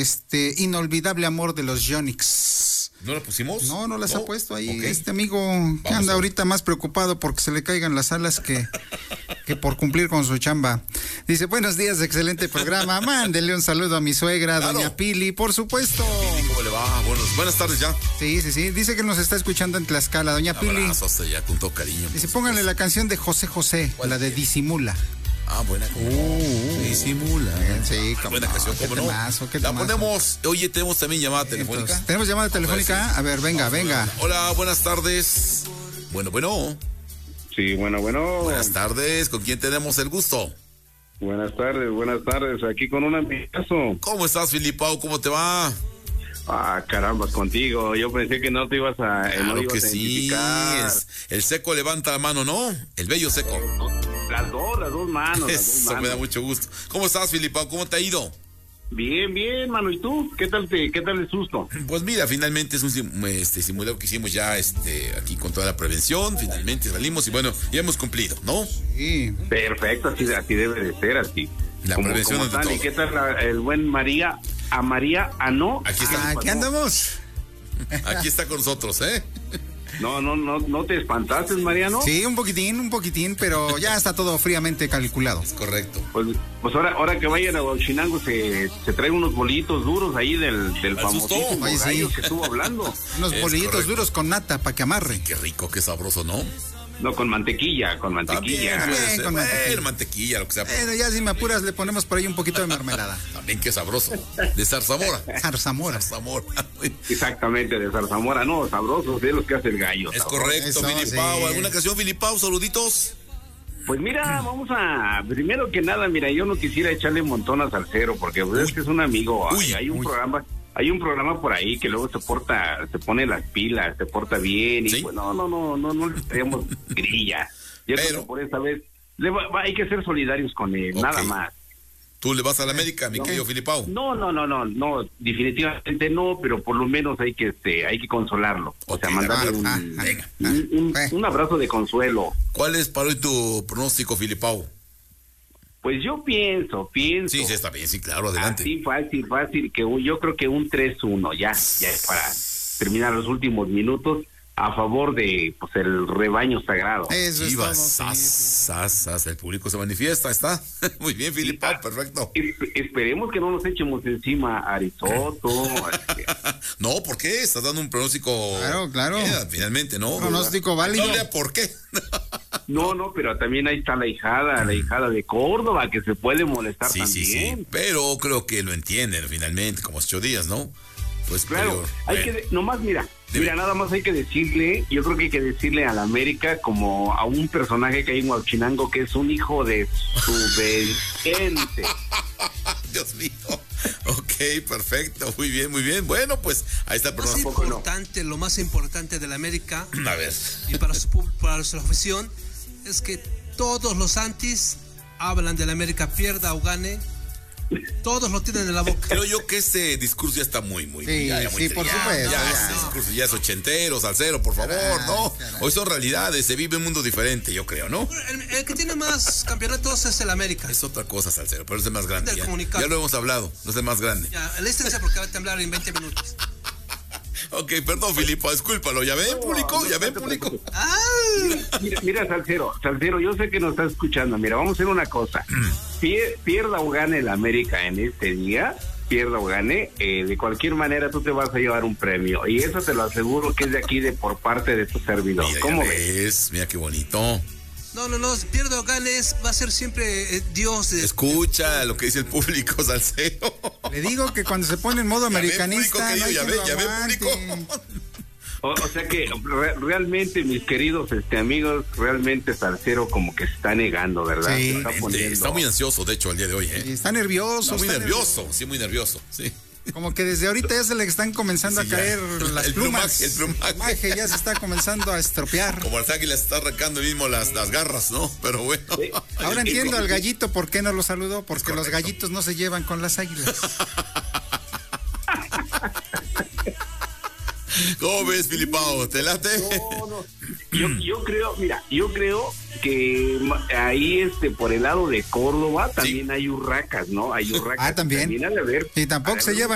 Inolvidable amor de los Yonix. ¿No la pusimos? No las ha puesto ahí. Okay. Este amigo que anda ahorita más preocupado porque se le caigan las alas que por cumplir con su chamba. Dice, buenos días, excelente programa. Mándele un saludo a mi suegra, claro. Doña Pili, por supuesto. Pili, ¿cómo le va? Buenas tardes ya. Sí. Dice que nos está escuchando en Tlaxcala, doña Pili. Hasta ya, con todo cariño. Dice, pónganle la canción de José José, la de Disimula. Ah, buena. Disimula. Sí, buena canción, ¿cómo no? La ponemos. Oye, tenemos también llamada telefónica. Entonces, ¿tenemos llamada telefónica? A ver, venga. Hola, buenas tardes. Bueno. Sí, bueno. Buenas tardes, ¿con quién tenemos el gusto? Buenas tardes, aquí con un amigazo. ¿Cómo estás, Filipao? ¿Cómo te va? Ah, caramba, contigo. Yo pensé que no te ibas a... Claro que sí. El seco levanta la mano, ¿no? El bello seco. Las dos manos. Eso me da mucho gusto. ¿Cómo estás, Filipao? ¿Cómo te ha ido? Bien, mano. ¿Y tú? ¿Qué tal el susto? Pues mira, finalmente es un simulacro que hicimos ya aquí con toda la prevención. Finalmente salimos y bueno, ya hemos cumplido, ¿no? Sí. Perfecto, así debe de ser, así. La prevención es de todo. ¿Y qué tal el buen María? ¿No? Aquí está. Aquí andamos. Aquí está con nosotros, ¿eh? No te espantaste, Mariano. Sí, un poquitín, pero ya está todo fríamente calculado. Es correcto. Pues ahora que vayan a Huachinango se traen unos bolitos duros ahí del famosísimo gallo que estuvo hablando. Unos bolitos duros con nata para que amarre. Qué rico, qué sabroso, ¿no? No, con mantequilla. También, con mantequilla, lo que sea. Bueno, ya si me apuras le ponemos por ahí un poquito de mermelada. También qué sabroso. De zarzamora. Zarzamora. Exactamente, de zarzamora, no, sabrosos de los que hace el gallo. Es correcto, Filipao. Sí. ¿Alguna canción, Filipao? Saluditos. Pues mira, primero que nada, yo no quisiera echarle un montón a Salcero, porque es que es un amigo. Hay un programa por ahí que luego se pone las pilas, se porta bien, y pues no le traemos grilla. Yo creo que por esta vez hay que ser solidarios con él, nada más. ¿Tú le vas a la América, mi querido Filipao? No, definitivamente no, pero por lo menos hay que consolarlo. O sea, mandarle un abrazo de consuelo. ¿Cuál es para hoy tu pronóstico, Filipao? Pues yo pienso. Sí, está bien, sí, claro, adelante. Así fácil, que yo creo que un 3-1, ya es para terminar los últimos minutos a favor de el rebaño sagrado. Eso es el público se manifiesta, está. Muy bien, Filipao, perfecto. Esperemos que no nos echemos encima a Arizoto. No, ¿por qué? Estás dando un pronóstico. Claro. Finalmente, ¿no? Pronóstico válido. ¿Por qué? No, pero también ahí está la hijada de Córdoba, que se puede molestar también. Sí, pero creo que lo entienden finalmente, como 8 días, ¿no? Pues claro, nada más hay que decirle, yo creo que hay que decirle a la América como a un personaje que hay en Huachinango que es un hijo de su gente. Dios mío. Ok, perfecto, muy bien. Bueno, pues ahí está el pronóstico. Lo más importante de la América, a ver, y para su afición, es que todos los antis hablan de la América, pierda o gane. Todos lo tienen en la boca. Creo yo que este discurso ya está muy por Este supuesto. discurso ya es ochentero, Salcero, por favor, ¿no? Hoy son realidades, se vive un mundo diferente, yo creo, ¿no? El que tiene más campeonatos es el América. Es otra cosa, Salcero, pero es el más grande. Ya lo hemos hablado, no es el más grande. Ya, lístense porque va a temblar en 20 minutos. Ok, perdón, Filipo, discúlpalo. ¿Ya ven, público? ¿Ya ven, público? Mira, Salcero, yo sé que nos estás escuchando. Mira, vamos a hacer una cosa. Pierda o gane el América en este día, pierda o gane, de cualquier manera tú te vas a llevar un premio. Y eso te lo aseguro que es de aquí, por parte de tu servidor. Mira, ¿Cómo ves? Mira qué bonito. No, pierda o ganes, va a ser siempre Dios. Escucha lo que dice el público, Salcero. Le digo que cuando se pone en modo americanista... Ya ve, público. O sea que realmente, mis queridos amigos, realmente Salcero como que se está negando, ¿verdad? Sí, está muy ansioso, de hecho, el día de hoy. Está nervioso. Muy nervioso, sí. Como que desde ahorita ya se le están comenzando a caer las plumas. El plumaje ya se está comenzando a estropear. Como las águilas está arrancando mismo las garras, ¿no? Pero bueno. Sí. Ahora entiendo al gallito por qué no lo saludó, porque los gallitos no se llevan con las águilas. ¿Cómo ves, Filipao? ¿Te late? No. Yo creo que ahí por el lado de Córdoba también hay urracas, ¿no? Hay urracas. También. También ha de haber. Y tampoco se llevan